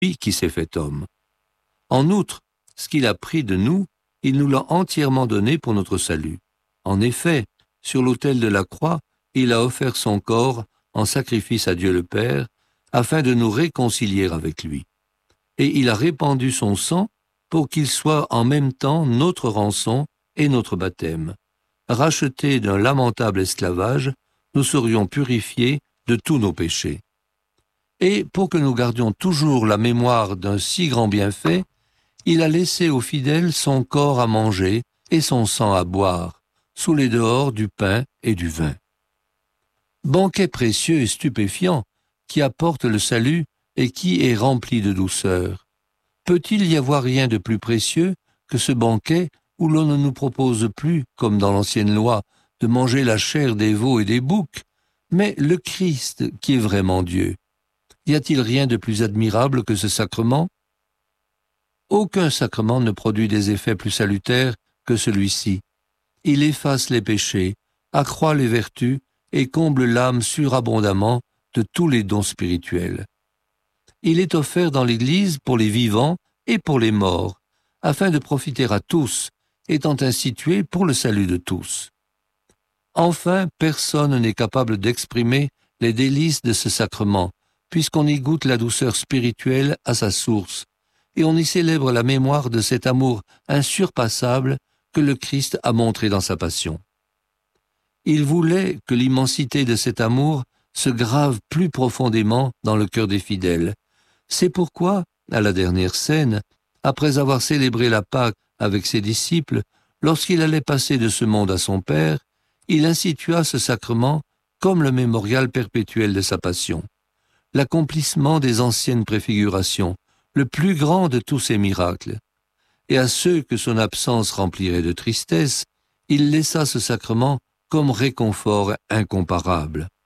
lui qui s'est fait homme. En outre, ce qu'il a pris de nous, il nous l'a entièrement donné pour notre salut. En effet, sur l'autel de la croix, il a offert son corps en sacrifice à Dieu le Père, afin de nous réconcilier avec lui. Et il a répandu son sang pour qu'il soit en même temps notre rançon et notre baptême. Rachetés d'un lamentable esclavage, nous serions purifiés de tous nos péchés. Et pour que nous gardions toujours la mémoire d'un si grand bienfait, il a laissé aux fidèles son corps à manger et son sang à boire, sous les dehors du pain et du vin. Banquet précieux et stupéfiant, qui apporte le salut et qui est rempli de douceur. Peut-il y avoir rien de plus précieux que ce banquet où l'on ne nous propose plus, comme dans l'ancienne loi, de manger la chair des veaux et des boucs, mais le Christ qui est vraiment Dieu? Y a-t-il rien de plus admirable que ce sacrement? Aucun sacrement ne produit des effets plus salutaires que celui-ci. Il efface les péchés, accroît les vertus et comble l'âme surabondamment de tous les dons spirituels. Il est offert dans l'Église pour les vivants et pour les morts, afin de profiter à tous, étant institué pour le salut de tous. Enfin, personne n'est capable d'exprimer les délices de ce sacrement, puisqu'on y goûte la douceur spirituelle à sa source, et on y célèbre la mémoire de cet amour insurpassable que le Christ a montré dans sa passion. Il voulait que l'immensité de cet amour se grave plus profondément dans le cœur des fidèles. C'est pourquoi, à la dernière scène, après avoir célébré la Pâque avec ses disciples, lorsqu'il allait passer de ce monde à son Père, il institua ce sacrement comme le mémorial perpétuel de sa passion, l'accomplissement des anciennes préfigurations, le plus grand de tous ses miracles. Et à ceux que son absence remplirait de tristesse, il laissa ce sacrement comme réconfort incomparable.